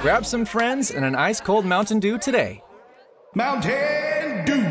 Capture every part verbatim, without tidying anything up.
Grab some friends and an ice-cold Mountain Dew today. Mountain Dew.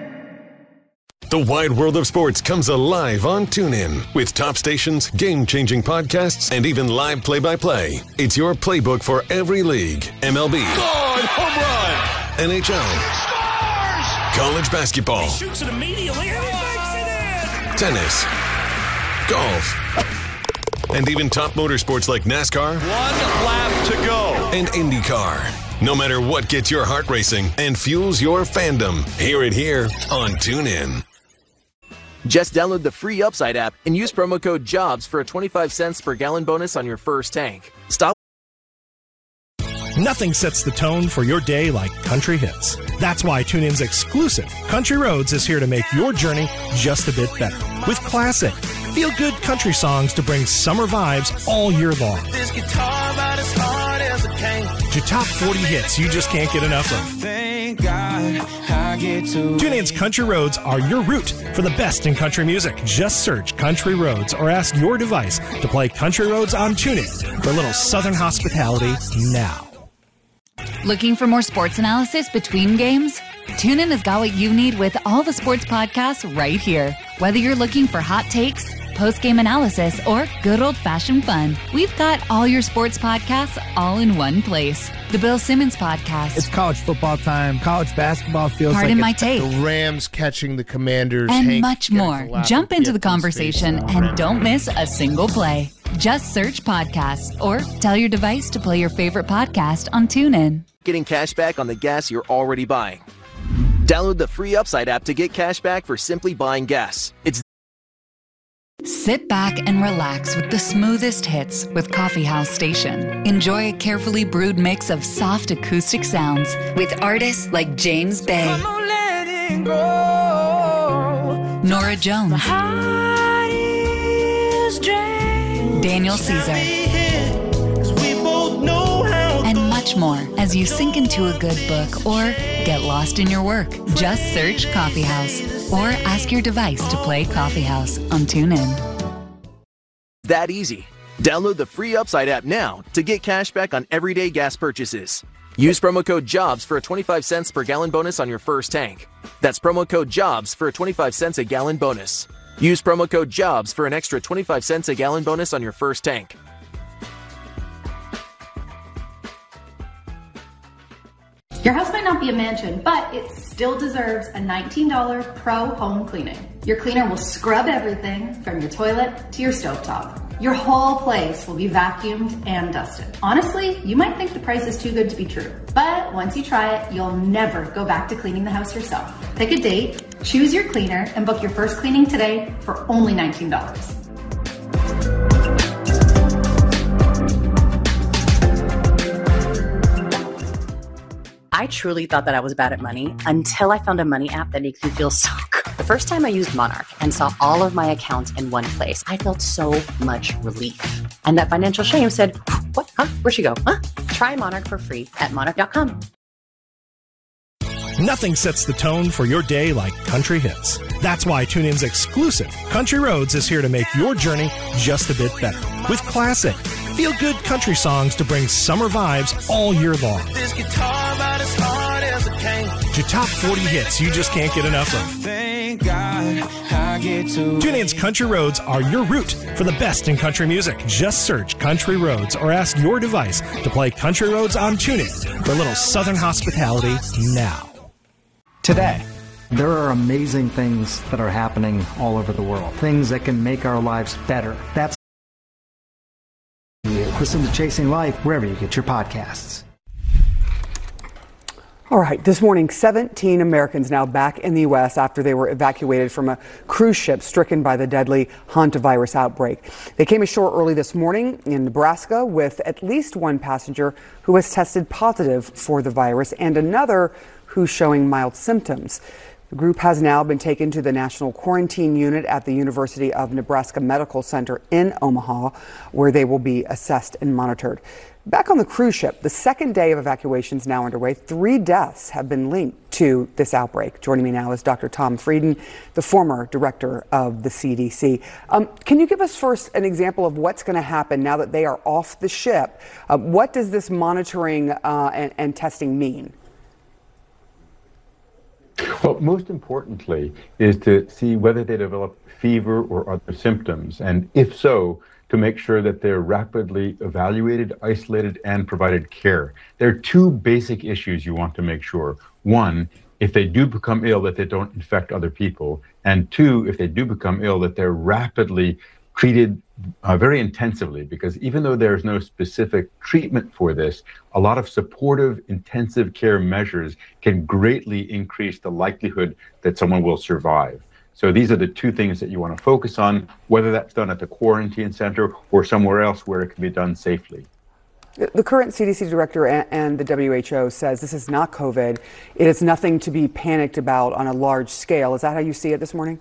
The wide world of sports comes alive on TuneIn with top stations, game-changing podcasts, and even live play-by-play. It's your playbook for every league. M L B. God, home run. N H L. Scores! College basketball. He shoots it immediately and he makes it in. Tennis. Golf. And even top motorsports like NASCAR. One lap to go. And IndyCar. No matter what gets your heart racing and fuels your fandom, hear it here on TuneIn. Just download the free Upside app and use promo code JOBS for a twenty-five cents per gallon bonus on your first tank. Stop. Nothing sets the tone for your day like country hits. That's why TuneIn's exclusive Country Roads is here to make your journey just a bit better. With classic, feel-good country songs to bring summer vibes all year long. This guitar about as hard as it can. To top forty hits you just can't get enough of. Thank God I get to. TuneIn's Country Roads are your route for the best in country music. Just search Country Roads or ask your device to play Country Roads on TuneIn for a little Southern hospitality now. Looking for more sports analysis between games? TuneIn has got what you need with all the sports podcasts right here. Whether you're looking for hot takes, post-game analysis, or good old-fashioned fun, we've got all your sports podcasts all in one place. The Bill Simmons Podcast. It's college football time. College basketball feels Pardon like my it's take. The Rams catching the Commanders. And Hank much more. Jump into the conversation and don't miss a single play. Just search podcasts or tell your device to play your favorite podcast on TuneIn. Getting cash back on the gas you're already buying. Download the free Upside app to get cash back for simply buying gas. It's Sit back and relax with the smoothest hits with Coffee House Station. Enjoy a carefully brewed mix of soft acoustic sounds with artists like James Bay, Nora Jones, Daniel Caesar, and much more as you sink into a good book or get lost in your work. Just search Coffee House or ask your device to play Coffee House on TuneIn. that easy. Download the free Upside app now to get cash back on everyday gas purchases. Use promo code JOBS for a twenty-five cents per gallon bonus on your first tank. That's promo code JOBS for a twenty-five cents a gallon bonus. Use promo code JOBS for an extra twenty-five cents a gallon bonus on your first tank. Your house might not be a mansion, but it still deserves a nineteen dollars pro home cleaning. Your cleaner will scrub everything from your toilet to your stovetop. Your whole place will be vacuumed and dusted. Honestly, you might think the price is too good to be true, but once you try it, you'll never go back to cleaning the house yourself. Pick a date, choose your cleaner, and book your first cleaning today for only nineteen dollars. I truly thought that I was bad at money until I found a money app that makes me feel so good. The first time I used Monarch and saw all of my accounts in one place, I felt so much relief. And that financial shame said, what? Huh? Where'd she go? Huh? Try Monarch for free at monarch dot com. Nothing sets the tone for your day like country hits. That's why TuneIn's exclusive Country Roads is here to make your journey just a bit better. With classic, feel-good country songs to bring summer vibes all year long. This guitar about as hard as it can. To top forty hits you just can't get enough of. Thank God I get to. TuneIn's Country Roads are your route for the best in country music. Just search Country Roads or ask your device to play Country Roads on TuneIn for a little Southern hospitality now. Today, there are amazing things that are happening all over the world. Things that can make our lives better. That's you. Listen to Chasing Life wherever you get your podcasts. All right, this morning, seventeen Americans now back in the U S after they were evacuated from a cruise ship stricken by the deadly hantavirus outbreak. They came ashore early this morning in Nebraska with at least one passenger who has tested positive for the virus and another who's showing mild symptoms. The group has now been taken to the National Quarantine Unit at the University of Nebraska Medical Center in Omaha, where they will be assessed and monitored. Back on the cruise ship, the second day of evacuations now underway. Three deaths have been linked to this outbreak. Joining me now is Doctor Tom Frieden, the former director of the C D C. Um, can you give us first an example of what's going to happen now that they are off the ship? Uh, what does this monitoring uh, and, and testing mean? Well, most importantly is to see whether they develop fever or other symptoms, and if so, to make sure that they're rapidly evaluated, isolated, and provided care. There are two basic issues you want to make sure. One, if they do become ill, that they don't infect other people. And two, if they do become ill, that they're rapidly treated uh, very intensively, because even though there's no specific treatment for this, a lot of supportive intensive care measures can greatly increase the likelihood that someone will survive. So these are the two things that you want to focus on, whether that's done at the quarantine center or somewhere else where it can be done safely. The current C D C director and the W H O says this is not COVID. It is nothing to be panicked about on a large scale. Is that how you see it this morning?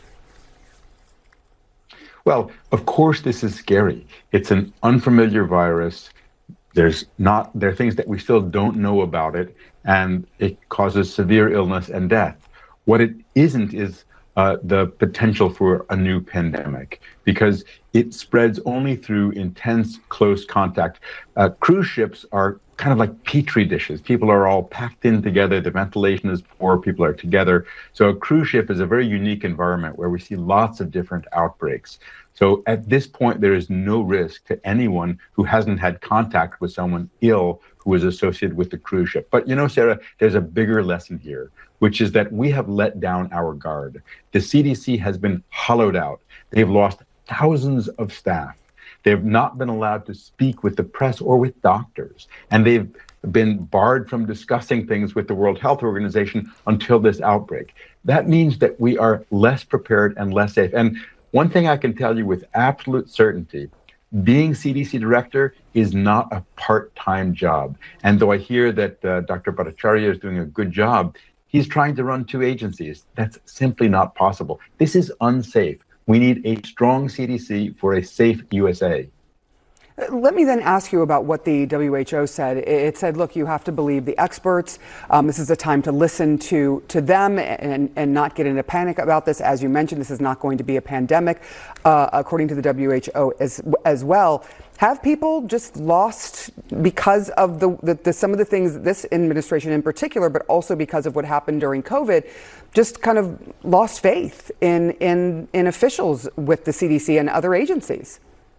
Well, of course, this is scary. It's an unfamiliar virus. There's not, there are things that we still don't know about it, and it causes severe illness and death. What it isn't is uh, the potential for a new pandemic, because it spreads only through intense, close contact. Uh, cruise ships are kind of like petri dishes. People are all packed in together. The ventilation is poor. People are together. So a cruise ship is a very unique environment where we see lots of different outbreaks. So at this point, there is no risk to anyone who hasn't had contact with someone ill who is associated with the cruise ship. But you know, Sarah, there's a bigger lesson here, which is that we have let down our guard. The C D C has been hollowed out. They've lost thousands of staff. They've not been allowed to speak with the press or with doctors. And they've been barred from discussing things with the World Health Organization until this outbreak. That means that we are less prepared and less safe. And one thing I can tell you with absolute certainty, being C D C director is not a part-time job. And though I hear that uh, Doctor Bhattacharya is doing a good job, he's trying to run two agencies. That's simply not possible. This is unsafe. We need a strong C D C for a safe U S A. Let me then ask you about what the W H O said. It said, look, you have to believe the experts. Um, this is a time to listen to, to them and, and not get into panic about this. As you mentioned, this is not going to be a pandemic, uh, according to the W H O as, as well. Have people just lost, because of the, the, the some of the things, this administration in particular, but also because of what happened during COVID, just kind of lost faith in, in, in officials with the C D C and other agencies?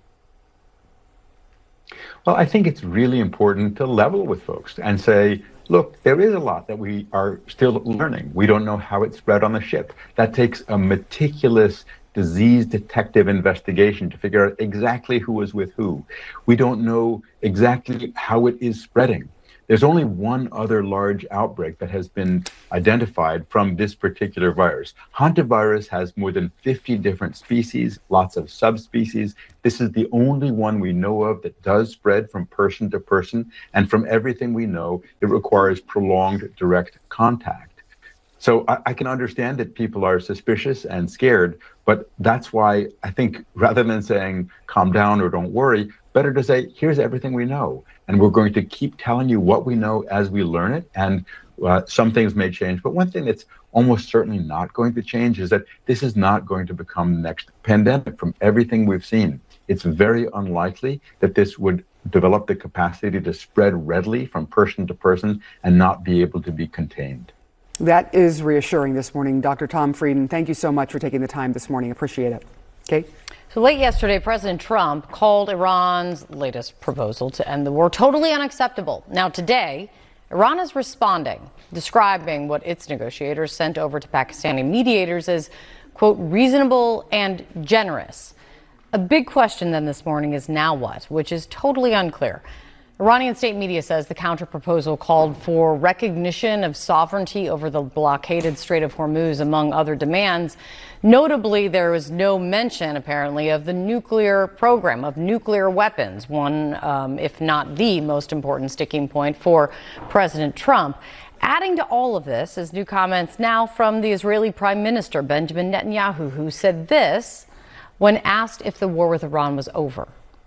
Well, I think it's really important to level with folks and say, look, there is a lot that we are still learning. We don't know how it spread on the ship. That takes a meticulous disease detective investigation to figure out exactly who was with who. We don't know exactly how it is spreading. There's only one other large outbreak that has been identified from this particular virus. Hantavirus has more than fifty different species, lots of subspecies. This is the only one we know of that does spread from person to person. And from everything we know, it requires prolonged direct contact. So I, I can understand that people are suspicious and scared, but that's why I think rather than saying calm down or don't worry, better to say, here's everything we know. And we're going to keep telling you what we know as we learn it. And uh, some things may change. But one thing that's almost certainly not going to change is that this is not going to become the next pandemic. From everything we've seen, it's very unlikely that this would develop the capacity to spread readily from person to person and not be able to be contained. That is reassuring this morning. Doctor Tom Frieden, thank you so much for taking the time this morning. Appreciate it. Okay. So late yesterday, President Trump called Iran's latest proposal to end the war totally unacceptable. Now today, Iran is responding, describing what its negotiators sent over to Pakistani mediators as, quote, reasonable and generous. A big question then this morning is now what, which is totally unclear. Iranian state media says the counterproposal called for recognition of sovereignty over the blockaded Strait of Hormuz, among other demands. Notably, there was no mention, apparently, of the nuclear program, of nuclear weapons, one, um, if not the most important sticking point for President Trump. Adding to all of this is new comments now from the Israeli Prime Minister Benjamin Netanyahu, who said this when asked if the war with Iran was over.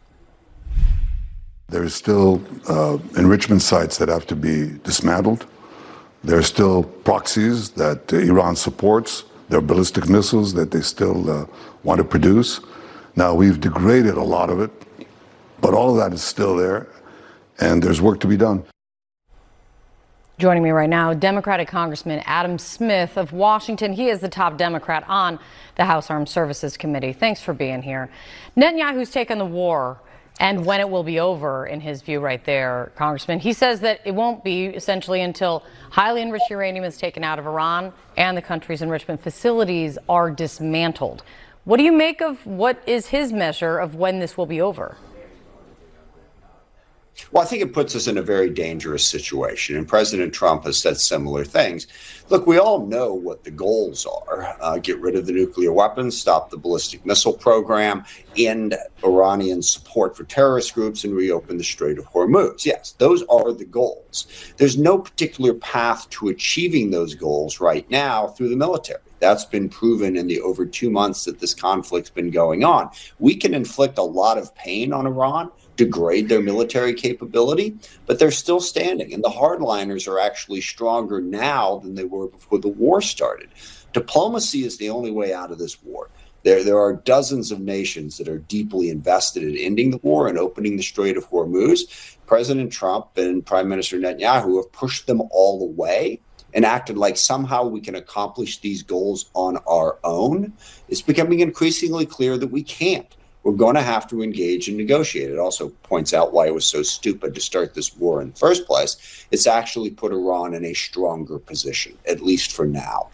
There's still uh, enrichment sites that have to be dismantled. There are still proxies that uh, Iran supports. There are ballistic missiles that they still uh, want to produce. Now, we've degraded a lot of it, but all of that is still there, and there's work to be done. Joining me right now, Democratic Congressman Adam Smith of Washington. He is the top Democrat on the House Armed Services Committee. Thanks for being here. Netanyahu's taken the war and when it will be over, in his view right there, Congressman. He says that it won't be essentially until highly enriched uranium is taken out of Iran and the country's enrichment facilities are dismantled. What do you make of what is his measure of when this will be over? Well, I think it puts us in a very dangerous situation, and President Trump has said similar things. Look, we all know what the goals are. Uh, get rid of the nuclear weapons, stop the ballistic missile program, end Iranian support for terrorist groups, and reopen the Strait of Hormuz. Yes, those are the goals. There's no particular path to achieving those goals right now through the military. That's been proven in the over two months that this conflict's been going on. We can inflict a lot of pain on Iran, degrade their military capability, but they're still standing. And the hardliners are actually stronger now than they were before the war started. Diplomacy is the only way out of this war. There, there are dozens of nations that are deeply invested in ending the war and opening the Strait of Hormuz. President Trump and Prime Minister Netanyahu have pushed them all away and acted like somehow we can accomplish these goals on our own. It's becoming increasingly clear that we can't. We're going to have to engage and negotiate. It also points out why it was so stupid to start this war in the first place. It's actually put Iran in a stronger position, at least for now.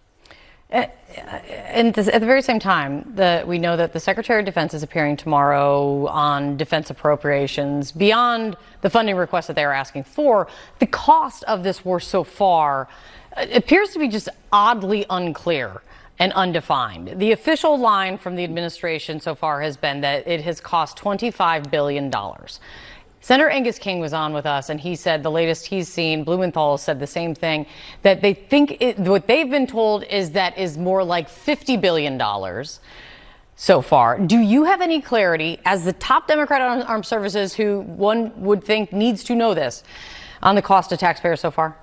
And at the very same time, the, we know that the Secretary of Defense is appearing tomorrow on defense appropriations. Beyond the funding request that they are asking for, the cost of this war so far appears to be just oddly unclear and undefined. The official line from the administration so far has been that it has cost twenty-five billion dollars. Senator Angus King was on with us, and he said the latest he's seen, Blumenthal said the same thing, that they think it, what they've been told is that is more like fifty billion dollars so far. Do you have any clarity, as the top Democrat on armed services, who one would think needs to know this, on the cost to taxpayers so far?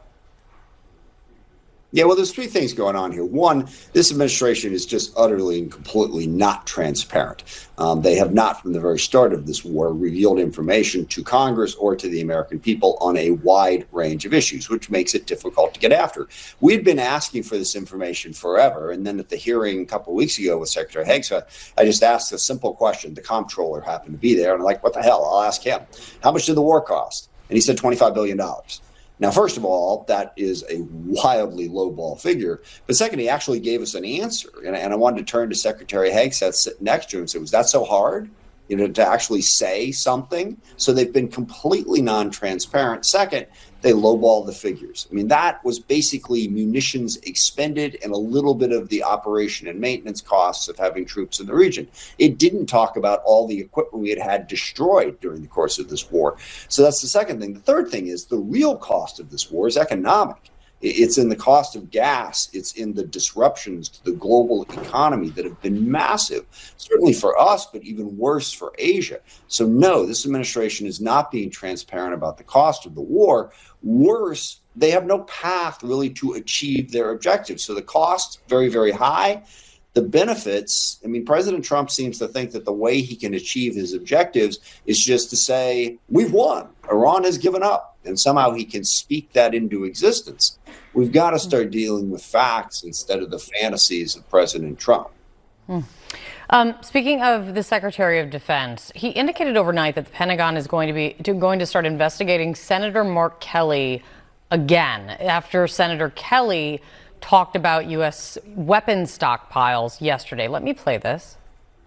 Yeah, well, there's three things going on here. One, this administration is just utterly and completely not transparent. Um, they have not, from the very start of this war, revealed information to Congress or to the American people on a wide range of issues, which makes it difficult to get after. We've been asking for this information forever. And then at the hearing a couple of weeks ago with Secretary Hegseth, I just asked a simple question. The comptroller happened to be there. And I'm like, what the hell? I'll ask him. How much did the war cost? And he said twenty-five billion dollars. Now, first of all, that is a wildly lowball figure. But second, he actually gave us an answer. And, and I wanted to turn to Secretary Hegseth sitting next to him and say, was that so hard, you know, to actually say something? So they've been completely non-transparent. Second, they lowball the figures. I mean, that was basically munitions expended and a little bit of the operation and maintenance costs of having troops in the region. It didn't talk about all the equipment we had had destroyed during the course of this war. So that's the second thing. The third thing is the real cost of this war is economic. It's in the cost of gas. It's in the disruptions to the global economy that have been massive, certainly for us, but even worse for Asia. So no, this administration is not being transparent about the cost of the war. Worse, they have no path really to achieve their objectives. So the cost, very, very high. The benefits, I mean, President Trump seems to think that the way he can achieve his objectives is just to say, we've won. Iran has given up. And somehow he can speak that into existence. We've got to start dealing with facts instead of the fantasies of President Trump. Hmm. Um, speaking of the Secretary of Defense, he indicated overnight that the Pentagon is going to be to, going to start investigating Senator Mark Kelly again after Senator Kelly talked about U S weapons stockpiles yesterday. Let me play this.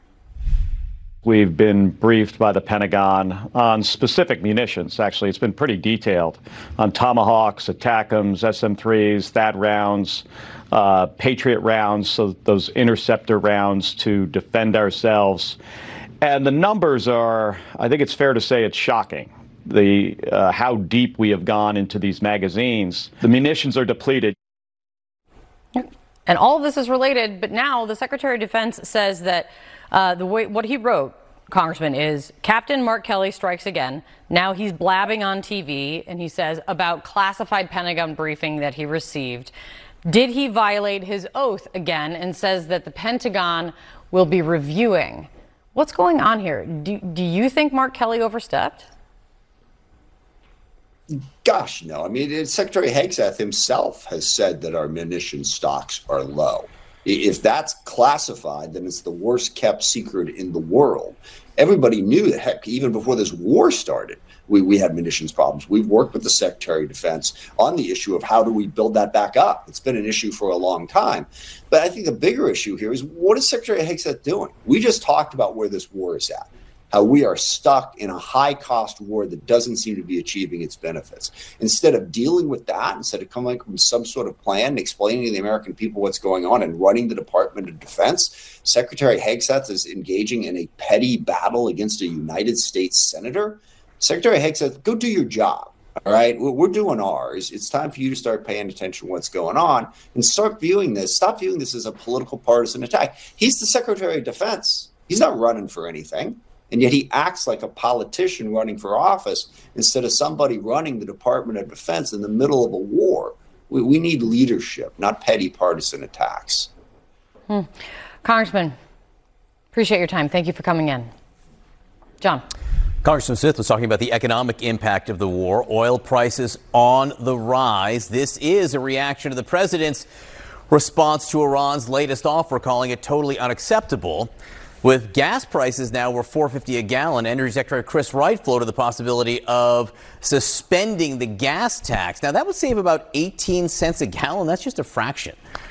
We've been briefed by the Pentagon on specific munitions. Actually, it's been pretty detailed on Tomahawks, ATACMS, S M threes, THAAD rounds, uh, Patriot rounds, so those interceptor rounds to defend ourselves. And the numbers are, I think it's fair to say it's shocking. the uh, how deep we have gone into these magazines. The munitions are depleted. And all of this is related, but now the Secretary of Defense says that uh, the way what he wrote, Congressman, is Captain Mark Kelly strikes again. Now he's blabbing on T V, and he says about classified Pentagon briefing that he received. Did he violate his oath again, and says that the Pentagon will be reviewing? What's going on here? Do, do you think Mark Kelly overstepped? Gosh, no. I mean, Secretary Hegseth himself has said that our munitions stocks are low. If that's classified, then it's the worst kept secret in the world. Everybody knew that, heck, even before this war started, we, we had munitions problems. We've worked with the Secretary of Defense on the issue of how do we build that back up. It's been an issue for a long time. But I think the bigger issue here is, what is Secretary Hegseth doing? We just talked about where this war is at. How we are stuck in a high-cost war that doesn't seem to be achieving its benefits. Instead of dealing with that, instead of coming up with some sort of plan and explaining to the American people what's going on and running the Department of Defense, Secretary Hegseth is engaging in a petty battle against a United States senator. Secretary Hegseth, go do your job. All right, we're doing ours. It's time for you to start paying attention to what's going on and start viewing this. Stop viewing this as a political partisan attack. He's the Secretary of Defense. He's not running for anything. And yet he acts like a politician running for office instead of somebody running the Department of Defense in the middle of a war. We, we need leadership, not petty partisan attacks. Hmm. Congressman, appreciate your time. Thank you for coming in. John. Congressman Smith was talking about the economic impact of the war. Oil prices on the rise. This is a reaction to the president's response to Iran's latest offer, calling it totally unacceptable. With gas prices now were four fifty a gallon, Energy Secretary Chris Wright floated the possibility of suspending the gas tax. Now, that would save about eighteen cents a gallon. That's just a fraction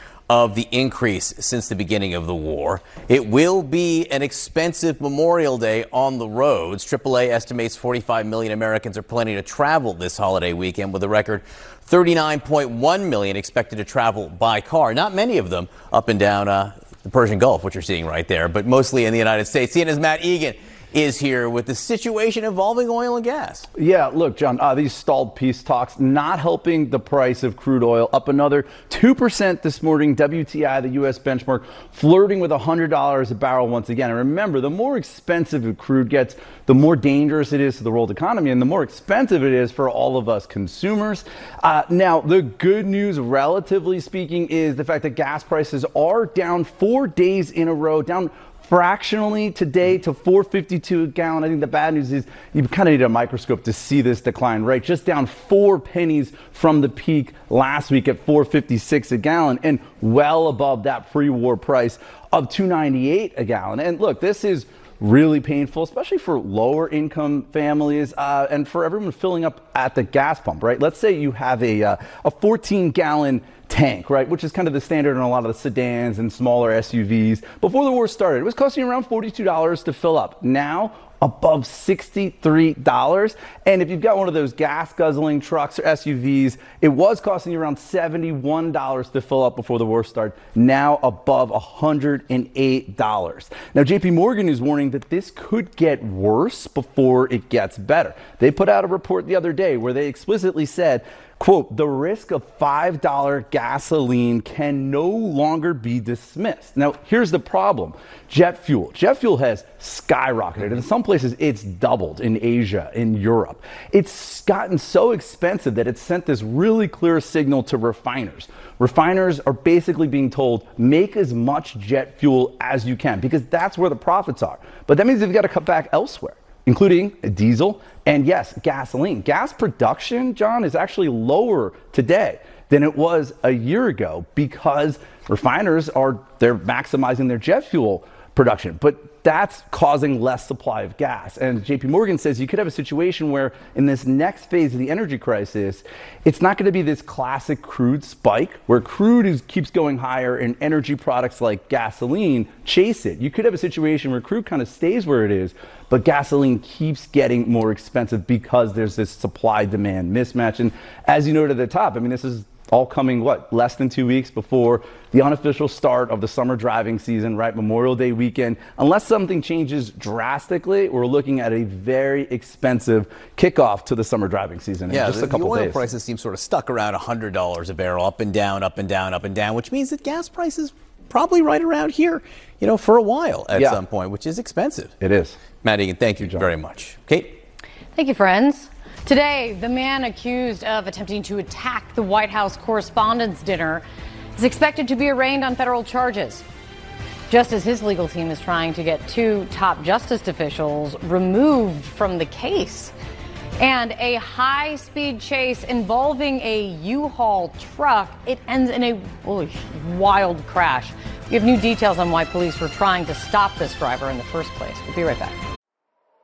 of the increase since the beginning of the war. It will be an expensive Memorial Day on the roads. triple A estimates forty-five million Americans are planning to travel this holiday weekend, with a record thirty-nine point one million expected to travel by car. Not many of them up and down uh, the Persian Gulf, which you're seeing right there, but mostly in the United States. C N N's Matt Egan is here with the situation involving oil and gas. Yeah, look, John, uh, these stalled peace talks not helping the price of crude oil, up another two percent this morning. W T I, the U S benchmark, flirting with one hundred dollars a barrel once again. And remember, the more expensive a crude gets, the more dangerous it is to the world economy, and the more expensive it is for all of us consumers. Uh, now, the good news, relatively speaking, is the fact that gas prices are down four days in a row, down fractionally today to four fifty-two a gallon. I think the bad news is you kind of need a microscope to see this decline, right? Just down four pennies from the peak last week at four fifty-six a gallon, and well above that pre-war price of two ninety-eight a gallon. And look, this is really painful, especially for lower income families uh, and for everyone filling up at the gas pump, right? Let's say you have a uh, a fourteen gallon tank, right, which is kind of the standard in a lot of the sedans and smaller S U Vs. Before the war started, it was costing around forty-two dollars to fill up. Now, above sixty-three dollars. And if you've got one of those gas guzzling trucks or S U Vs, it was costing you around seventy-one dollars to fill up before the war started. Now above one hundred eight dollars. Now, J P Morgan is warning that this could get worse before it gets better. They put out a report the other day where they explicitly said, quote, the risk of five dollar gasoline can no longer be dismissed. Now, here's the problem. Jet fuel. Jet fuel has skyrocketed. In some places, it's doubled in Asia, in Europe. It's gotten so expensive that it's sent this really clear signal to refiners. Refiners are basically being told, make as much jet fuel as you can, because that's where the profits are. But that means they've got to cut back elsewhere, including diesel and, yes, gasoline. Gas production, John, is actually lower today than it was a year ago because refiners are, they're maximizing their jet fuel production. But that's causing less supply of gas. And J P Morgan says you could have a situation where in this next phase of the energy crisis, it's not going to be this classic crude spike where crude is, keeps going higher and energy products like gasoline chase it. You could have a situation where crude kind of stays where it is, but gasoline keeps getting more expensive because there's this supply-demand mismatch. And as you noted at the top, I mean, this is All coming, what, less than two weeks before the unofficial start of the summer driving season, right? Memorial Day weekend. Unless something changes drastically, we're looking at a very expensive kickoff to the summer driving season in yeah, just the, a couple the oil days. prices seem sort of stuck around one hundred dollars a barrel, up and down, up and down, up and down, which means that gas prices probably right around here, you know, for a while at yeah. some point, which is expensive. It is. Matt Egan, thank you very much. Kate? Thank you, friends. Today, the man accused of attempting to attack the White House Correspondents' Dinner is expected to be arraigned on federal charges, just as his legal team is trying to get two top justice officials removed from the case. And a high-speed chase involving a U-Haul truck, it ends in a oh, wild crash. We have new details on why police were trying to stop this driver in the first place. We'll be right back.